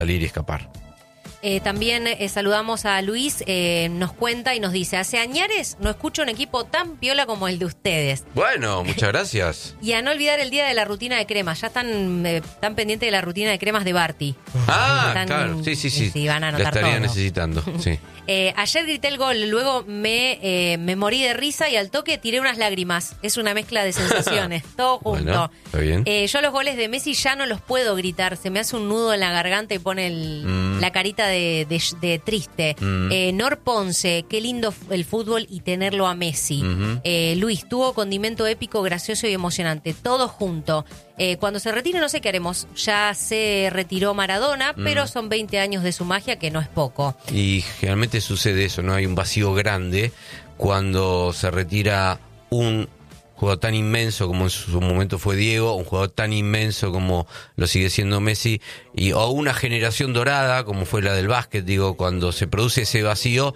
salir y escapar. También saludamos a Luis, nos cuenta y nos dice: hace añares no escucho un equipo tan piola como el de ustedes. Bueno, muchas gracias. Y a no olvidar el día de la rutina de cremas. Ya están pendientes de la rutina de cremas de Barty. Claro, sí. Van a la anotar estaría todo. necesitando, sí. Ayer grité el gol, luego me morí de risa y al toque tiré unas lágrimas. Es una mezcla de sensaciones, todo junto. Bueno, está bien. Yo los goles de Messi ya no los puedo gritar, se me hace un nudo en la garganta y pone la carita de triste. Nor Ponce, qué lindo el fútbol y tenerlo a Messi. Luis, tuvo condimento épico, gracioso y emocionante, todo junto. Cuando se retire no sé qué haremos. Ya se retiró Maradona, pero son 20 años de su magia, que no es poco. Y generalmente sucede eso, ¿no? Hay un vacío grande cuando se retira un jugador tan inmenso como en su momento fue Diego, un jugador tan inmenso como lo sigue siendo Messi, o una generación dorada como fue la del básquet. Digo, cuando se produce ese vacío,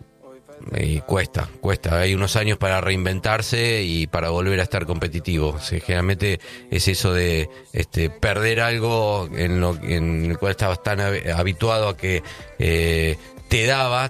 cuesta. Hay unos años para reinventarse y para volver a estar competitivo. O sea, generalmente es eso de perder algo en el cual estabas tan habituado a que te daba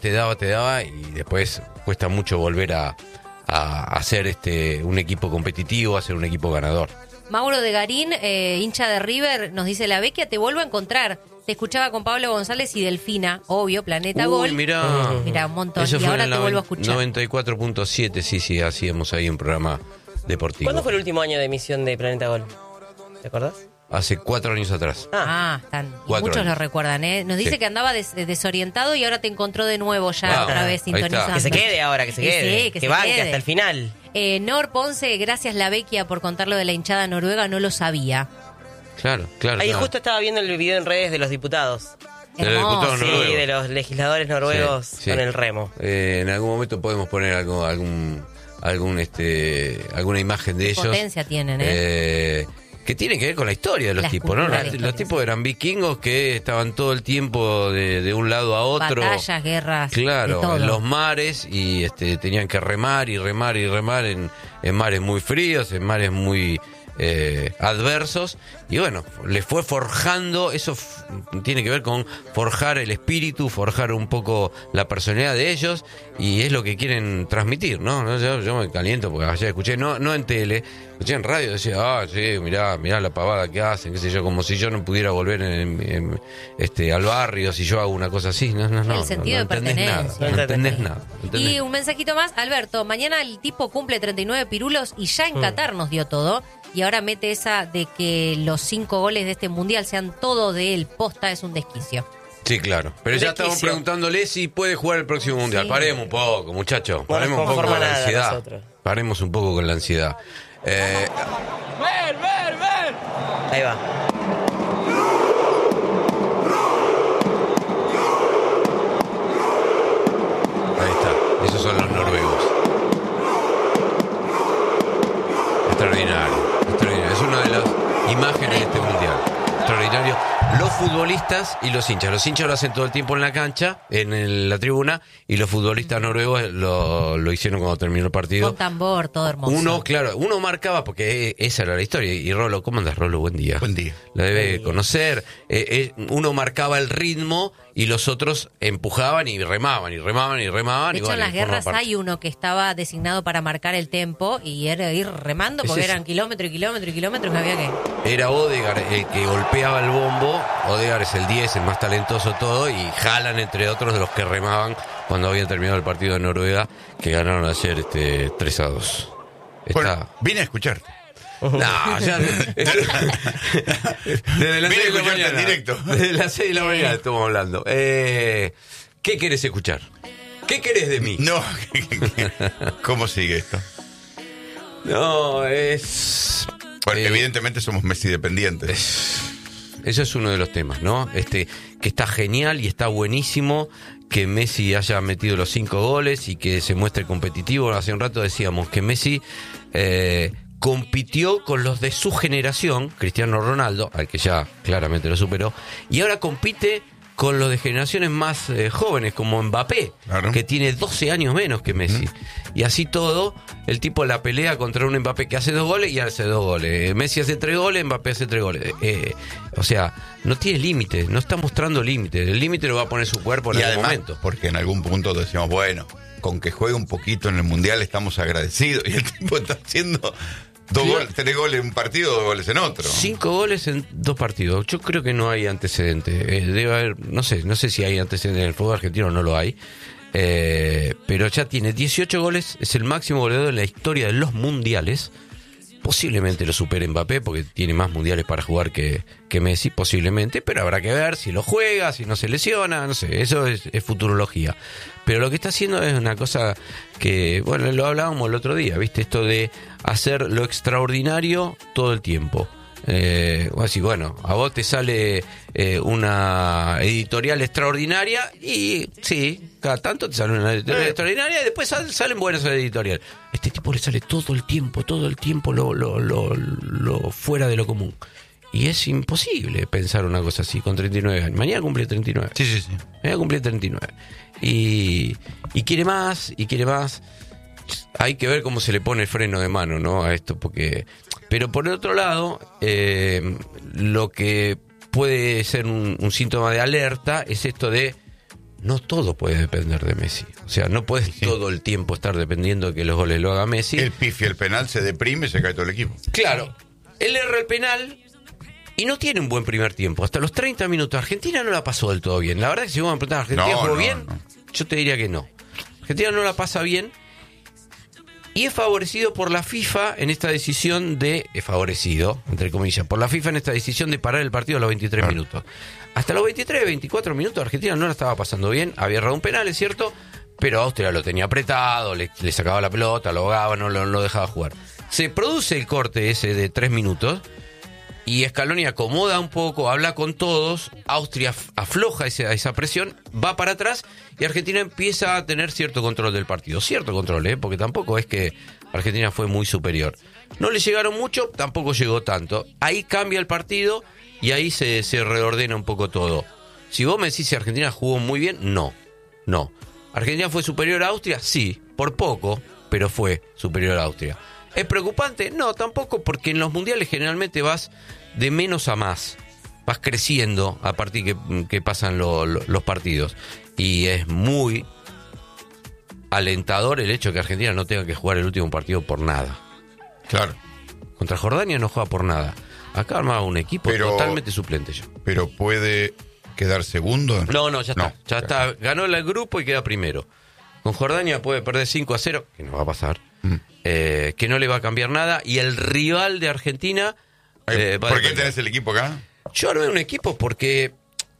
y después cuesta mucho volver a hacer un equipo competitivo, a ser un equipo ganador. Mauro de Garín, hincha de River, nos dice: la Vecchia te vuelvo a encontrar. Te escuchaba con Pablo González y Delfina, obvio, Planeta Gol. Mirá, un montón. Eso y fue ahora en te vuelvo a escuchar. 94.7, sí, hacíamos ahí un programa deportivo. ¿Cuándo fue el último año de emisión de Planeta Gol? ¿Te acordás? Hace 4 años atrás. Están. 4 Muchos años. Lo recuerdan, ¿eh? Nos dice Sí. que andaba desorientado y ahora te encontró de nuevo ya otra vez ahí está. sintonizando. Que se quede ahora, que se quede. Sí, que se banque quede. hasta el final. Nor Ponce, gracias la Vecchia por contar lo de la hinchada noruega, no lo sabía. Claro. Ahí justo estaba viendo el video en redes de los diputados. De los diputados Sí, noruegos. de los legisladores noruegos Sí. con el remo. En algún momento podemos poner alguna imagen de ellos. Potencia tienen, ¿eh? Que tiene que ver con la historia de los La tipos, ¿no? cultura de la Los tipos eran vikingos que estaban todo el tiempo de un lado a otro. Batallas, guerras, Claro, de todo. en los mares y tenían que remar en mares muy fríos, en mares muy adversos, y bueno, les fue forjando, eso tiene que ver con forjar el espíritu, forjar un poco la personalidad de ellos, y es lo que quieren transmitir, ¿no? Yo me caliento porque ayer escuché, no en tele, escuché en radio, decía, sí, mirá la pavada que hacen, qué sé yo, como si yo no pudiera volver al barrio si yo hago una cosa así. No, El sentido de entendés pertenencia. nada, no entendés nada. Y un mensajito más, Alberto, mañana el tipo cumple 39 pirulos y ya en Qatar nos dio todo. Y ahora mete esa de que los 5 goles de este mundial sean todo de él. Posta, es un desquicio. Sí, claro. Pero ya estamos preguntándole si puede jugar el próximo mundial. Sí. Paremos un poco, muchachos. No Paremos nos un poco con conforma la nada ansiedad. nosotros. Paremos un poco con la ansiedad. Ahí va. Ahí está. Esos son los noruegos. Extraordinario. Es una de las imágenes de este mundial. Extraordinario. Los futbolistas y los hinchas. Los hinchas lo hacen todo el tiempo en la cancha, en la tribuna, y los futbolistas noruegos lo hicieron cuando terminó el partido. Con tambor, todo hermoso. Uno marcaba, porque esa era la historia. Y Rolo, ¿cómo andas, Rolo? Buen día. Buen día. La debe conocer. Uno marcaba el ritmo y los otros empujaban y remaban. De y hecho, bueno, en las forma guerras parte. hay uno que estaba designado para marcar el tempo y era ir remando porque Es eso. eran kilómetros y kilómetros que había que... Era Odegaard el que golpeaba el bombo. Odegaard es el 10, el más talentoso todo, y Haaland, entre otros, de los que remaban cuando había terminado el partido de Noruega, que ganaron ayer 3-2. Bueno, vine a escucharte. No, ya. Desde las 6 de la mañana. En directo. Desde las 6 de la mañana estamos hablando. ¿Qué querés escuchar? ¿Qué querés de mí? No, ¿cómo sigue esto? No, es... Bueno, evidentemente somos Messi dependientes. Eso es uno de los temas, ¿no? Que está genial y está buenísimo que Messi haya metido los 5 goles y que se muestre competitivo. Hace un rato decíamos que Messi compitió con los de su generación, Cristiano Ronaldo, al que ya claramente lo superó, y ahora compite con los de generaciones más jóvenes, como Mbappé, Claro. que tiene 12 años menos que Messi. Y así todo, el tipo la pelea contra un Mbappé que hace 2 goles y hace 2 goles. Messi hace 3 goles, Mbappé hace 3 goles. O sea, no tiene límite, no está mostrando límite. El límite lo va a poner su cuerpo en Y algún además, momento. porque en algún punto decíamos, bueno, con que juegue un poquito en el Mundial estamos agradecidos. Y el tipo está haciendo 3 goles en un partido, 2 goles en otro. 5 goles en 2 partidos. Yo creo que no hay antecedentes. Debe haber, no sé si hay antecedentes en el fútbol argentino o no lo hay. Pero ya tiene 18 goles, es el máximo goleador en la historia de los mundiales. Posiblemente lo supere Mbappé porque tiene más mundiales para jugar que Messi, posiblemente, pero habrá que ver si lo juega, si no se lesiona, no sé, eso es futurología. Pero lo que está haciendo es una cosa que, bueno, lo hablábamos el otro día, ¿viste? Esto de hacer lo extraordinario todo el tiempo. Bueno, a vos te sale una editorial extraordinaria y sí, cada tanto te sale una editorial extraordinaria y después salen buenas editoriales. Este tipo le sale todo el tiempo lo fuera de lo común. Y es imposible pensar una cosa así con 39 años. Mañana cumple 39. Sí. Mañana cumple 39. Y quiere más, y quiere más. Hay que ver cómo se le pone el freno de mano, ¿no? A esto, porque... Pero por el otro lado, lo que puede ser un síntoma de alerta es esto de no todo puede depender de Messi. O sea, no puedes todo el tiempo estar dependiendo de que los goles lo haga Messi. El pifia el penal, se deprime y se cae todo el equipo. Claro, él erra el penal y no tiene un buen primer tiempo. Hasta los 30 minutos. Argentina no la pasó del todo bien. La verdad es que si vos me preguntás, ¿Argentina jugó bien? No. Yo te diría que no. Argentina no la pasa bien. Y es favorecido por la FIFA en esta decisión entre comillas, por la FIFA en esta decisión de parar el partido a los 23 minutos. Hasta los 23, 24 minutos Argentina no la estaba pasando bien, había errado un penal, es cierto, pero Austria lo tenía apretado, le sacaba la pelota, lo ahogaba, no lo dejaba jugar. Se produce el corte ese de 3 minutos y Scaloni acomoda un poco, habla con todos, Austria afloja esa presión, va para atrás y Argentina empieza a tener cierto control del partido. Cierto control, porque tampoco es que Argentina fue muy superior. No le llegaron mucho, tampoco llegó tanto. Ahí cambia el partido y ahí se reordena un poco todo. Si vos me decís si Argentina jugó muy bien, no. ¿Argentina fue superior a Austria? Sí, por poco, pero fue superior a Austria. ¿Es preocupante? No, tampoco, porque en los mundiales generalmente vas de menos a más. Vas creciendo a partir que pasan los partidos. Y es muy alentador el hecho de que Argentina no tenga que jugar el último partido por nada. Claro. Contra Jordania no juega por nada. Acá armaba un equipo totalmente suplente yo. Pero puede quedar segundo. No, ya está. Ya está. Ganó el grupo y queda primero. Con Jordania puede perder 5-0, que no va a pasar. Que no le va a cambiar nada. Y el rival de Argentina... ¿Por qué tenés el equipo acá? Yo armé un equipo porque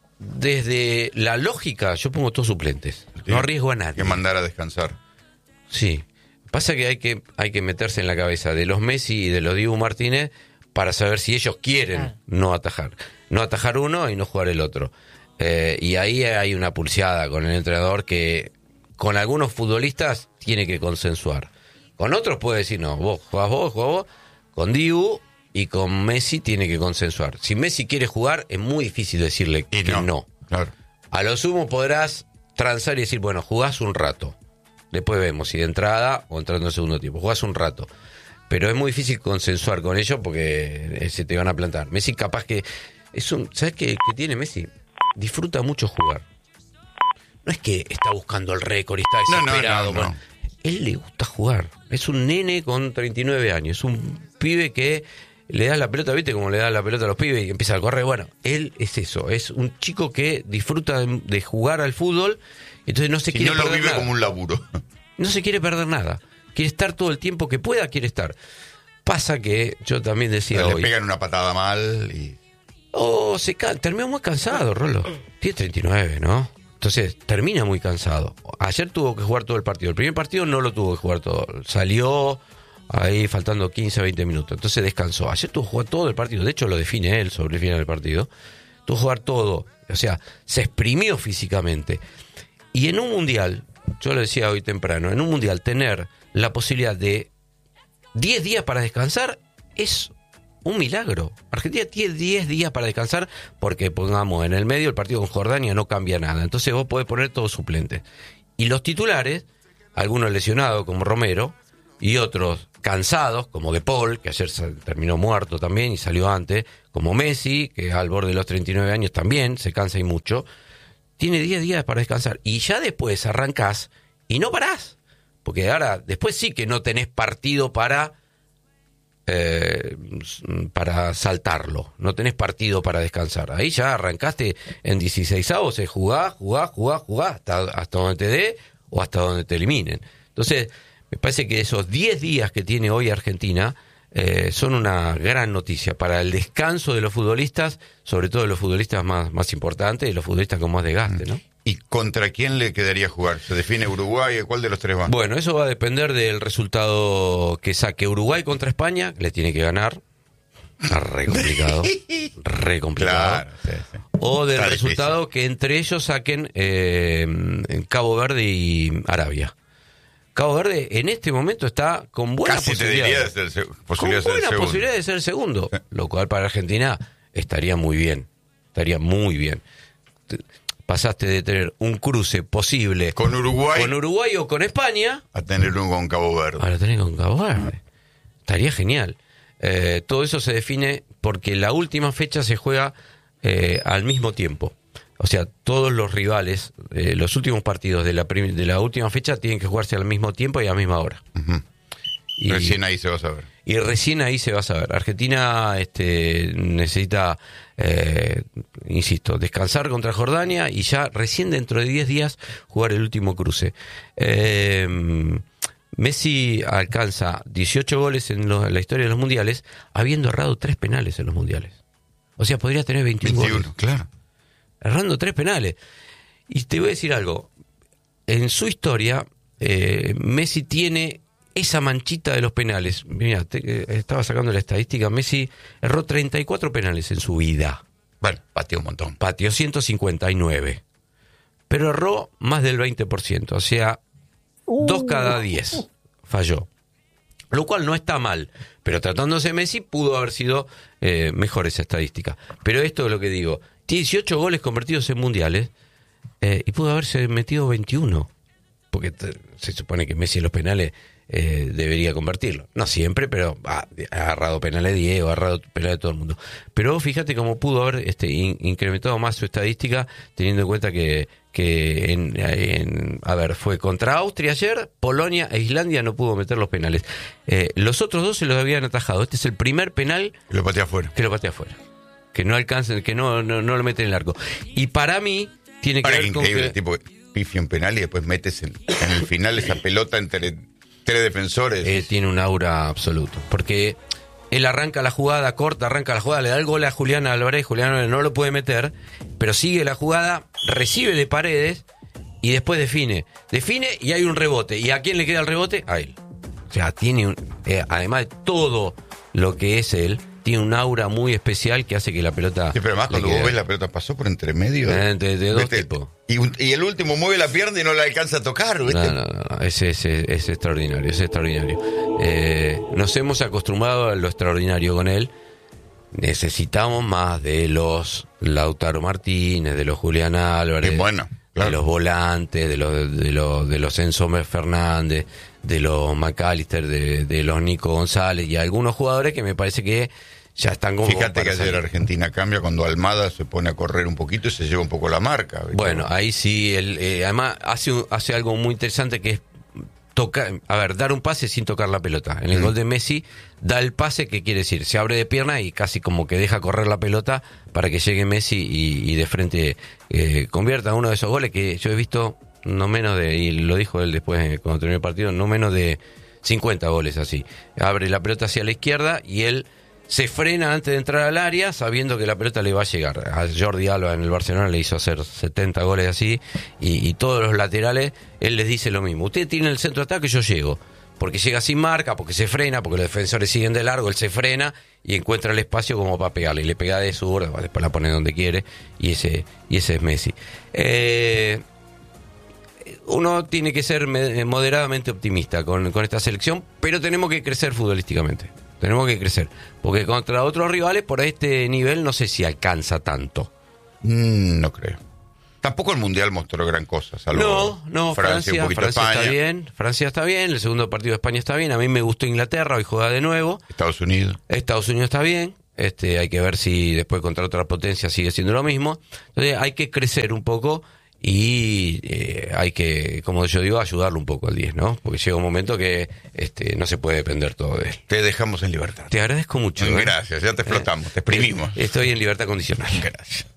desde la lógica yo pongo todos suplentes. No arriesgo a nadie. Hay que mandar a descansar. Sí. Pasa que hay que meterse en la cabeza de los Messi y de los Dibu Martínez para saber si ellos quieren no atajar. No atajar uno y no jugar el otro. Y ahí hay una pulseada con el entrenador que con algunos futbolistas tiene que consensuar. Con otros puede decir, no, vos jugás vos. Con Dibu y con Messi tiene que consensuar. Si Messi quiere jugar, es muy difícil decirle que no. Claro. A lo sumo podrás transar y decir, bueno, jugás un rato. Después vemos si de entrada o entrando en segundo tiempo. Jugás un rato. Pero es muy difícil consensuar con ellos porque se te van a plantar. Messi capaz que... ¿Sabes qué tiene Messi? Disfruta mucho jugar. No es que está buscando el récord y está desesperado. No. Él le gusta jugar. Es un nene con 39 años. Es un pibe que le das la pelota, ¿viste? Como le das la pelota a los pibes y empieza a correr. Bueno, él es eso. Es un chico que disfruta de jugar al fútbol. Entonces no se quiere perder nada. No lo vive como un laburo. No se quiere perder nada. Quiere estar todo el tiempo que pueda, quiere estar. Pasa que, yo también decía hoy... Le pegan una patada mal y... termina muy cansado, Rolo. Tiene 39, ¿no? Entonces, termina muy cansado. Ayer tuvo que jugar todo el partido. El primer partido no lo tuvo que jugar todo. Salió ahí faltando 15, 20 minutos. Entonces descansó. Ayer tuvo que jugar todo el partido. De hecho, lo define él sobre el final del partido. Tuvo que jugar todo. O sea, se exprimió físicamente. Y en un mundial, yo lo decía hoy temprano, en un mundial tener la posibilidad de 10 días para descansar es un milagro. Argentina tiene 10 días para descansar porque, pongamos, en el medio el partido con Jordania no cambia nada. Entonces vos podés poner todos suplentes. Y los titulares, algunos lesionados como Romero y otros cansados como De Paul, que ayer terminó muerto también y salió antes, como Messi, que al borde de los 39 años también se cansa y mucho, tiene 10 días para descansar. Y ya después arrancás y no parás. Porque ahora, después sí que no tenés partido para saltarlo. No tenés partido para descansar. Ahí ya arrancaste en 16avos, jugá hasta donde te dé o hasta donde te eliminen. Entonces, me parece que esos 10 días que tiene hoy Argentina son una gran noticia para el descanso de los futbolistas, sobre todo de los futbolistas más importantes y los futbolistas con más desgaste, ¿no? ¿Y contra quién le quedaría jugar? ¿Se define Uruguay? ¿Cuál de los tres va? Bueno, eso va a depender del resultado que saque Uruguay contra España, le tiene que ganar. Está re complicado. Claro, sí. O del Está resultado difícil. que entre ellos saquen Cabo Verde y Arabia. Cabo Verde en este momento está con buena Casi te posibilidad. diría de ser Con buena posibilidad de ser segundo. Lo cual para Argentina estaría muy bien. Estaría muy bien. Pasaste de tener un cruce posible Con Uruguay o con España a tener uno con Cabo Verde. ahora tenés con Cabo Verde. Estaría genial. Todo eso se define porque la última fecha se juega al mismo tiempo. O sea, todos los rivales, los últimos partidos de la última fecha tienen que jugarse al mismo tiempo y a la misma hora. Ujú. Y Recién ahí se va a saber. y recién ahí se va a saber. Argentina necesita, insisto, descansar contra Jordania y ya recién dentro de 10 días jugar el último cruce. Messi alcanza 18 goles en la historia de los mundiales, habiendo errado 3 penales en los mundiales. O sea, podría tener 21 goles. Claro. Errando 3 penales. Y te voy a decir algo. En su historia, Messi tiene esa manchita de los penales. Mira, estaba sacando la estadística. Messi erró 34 penales en su vida. Bueno, pateó un montón. Pateó 159. Pero erró más del 20%. O sea, 2 cada 10 falló. Lo cual no está mal. Pero tratándose de Messi, pudo haber sido mejor esa estadística. Pero esto es lo que digo. Tiene 18 goles convertidos en mundiales y pudo haberse metido 21. Porque se supone que Messi en los penales debería convertirlo. No siempre, pero ha agarrado penales Diego, ha agarrado penales de todo el mundo. Pero fíjate cómo pudo haber incrementado más su estadística, teniendo en cuenta que fue contra Austria ayer, Polonia e Islandia no pudo meter los penales. Los otros dos se los habían atajado. Este es el primer penal Lo patea afuera. que lo patea afuera. Que no alcancen, que no lo meten en el arco. Y para mí, tiene que Para ver que con increíble, que... tipo pifia un penal y después metes en el final esa pelota entre 3 defensores. Tiene un aura absoluto. Porque él arranca la jugada, le da el gol a Julián Álvarez no lo puede meter, pero sigue la jugada, recibe de Paredes y después define y hay un rebote. ¿Y a quién le queda el rebote? A él. O sea, tiene además de todo lo que es él, tiene un aura muy especial que hace que la pelota... Sí, pero además cuando vos ves la pelota pasó por entre medio. De dos tipos. Y el último mueve la pierna y no la alcanza a tocar, ¿viste? No, es extraordinario, es extraordinario. Nos hemos acostumbrado a lo extraordinario con él. Necesitamos más de los Lautaro Martínez, de los Julián Álvarez, Bueno, claro. de los volantes, de los Enzo Fernández, de los McAllister, de los Nico González y algunos jugadores que me parece que ya están como... Fíjate que para ayer salir. Argentina cambia cuando Almada se pone a correr un poquito y se lleva un poco la marca, ¿viste? Bueno, ahí sí, además hace algo muy interesante que es dar un pase sin tocar la pelota. En el gol de Messi da el pase, que quiere decir, se abre de pierna y casi como que deja correr la pelota para que llegue Messi y de frente convierta uno de esos goles que yo he visto no menos de, y lo dijo él después cuando terminó el partido, no menos de 50 goles así. Abre la pelota hacia la izquierda y él se frena antes de entrar al área sabiendo que la pelota le va a llegar. A Jordi Alba en el Barcelona le hizo hacer 70 goles así y todos los laterales él les dice lo mismo. Usted tiene el centro de ataque, yo llego. Porque llega sin marca, porque se frena, porque los defensores siguen de largo, él se frena y encuentra el espacio como para pegarle. Y le pega de zurda, después la pone donde quiere y ese es Messi. Uno tiene que ser moderadamente optimista con esta selección, pero tenemos que crecer futbolísticamente. Tenemos que crecer. Porque contra otros rivales, por este nivel, no sé si alcanza tanto. No creo. Tampoco el Mundial mostró gran cosa, salvo No, Francia, un poquito Francia España. está bien. Francia está bien, el segundo partido de España está bien. A mí me gustó Inglaterra, hoy juega de nuevo. Estados Unidos. Estados Unidos está bien. Hay que ver si después contra otra potencia sigue siendo lo mismo. Entonces hay que crecer un poco y hay que, como yo digo, ayudarlo un poco al 10, ¿no? Porque llega un momento que no se puede depender todo de él. Te dejamos en libertad. Te agradezco mucho. Gracias, ya te explotamos, te exprimimos. Estoy en libertad condicional. Gracias.